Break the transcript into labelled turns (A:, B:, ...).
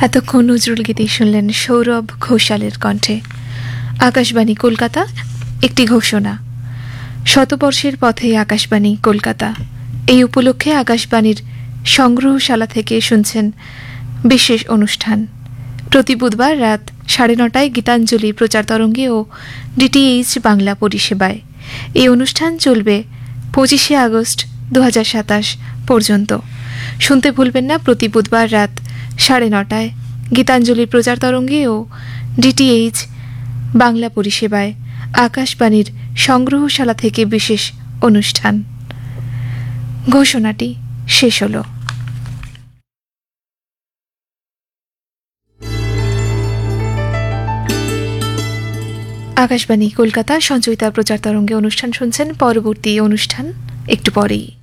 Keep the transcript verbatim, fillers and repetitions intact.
A: এতক্ষণ নজরুল গীতি শুনলেন সৌরভ ঘোষালের কণ্ঠে। আকাশবাণী কলকাতা, একটি ঘোষণা। শতবর্ষের পথে আকাশবাণী কলকাতা, এই উপলক্ষে আকাশবাণীর সংগ্রহশালা থেকে শুনছেন বিশেষ অনুষ্ঠান। প্রতি বুধবার রাত সাড়ে নটায় গীতাঞ্জলি প্রচার তরঙ্গে ও ডিটিএইচ বাংলা পরিষেবায়। এই অনুষ্ঠান চলবে পঁচিশে আগস্ট দু হাজার সাতাশ পর্যন্ত। শুনতে ভুলবেন না প্রতি বুধবার রাত সাড়ে নটায় গীতাঞ্জলি প্রচার তরঙ্গে ও ডিটিএইচ বাংলা পরিষেবায় আকাশবাণীর সংগ্রহশালা থেকে বিশেষ অনুষ্ঠান। ঘোষণাটি শেষ হল। আকাশবাণী কলকাতা সঞ্চয়িতা প্রচার তরঙ্গে অনুষ্ঠান শুনছেন। পরবর্তী অনুষ্ঠান একটু পরেই।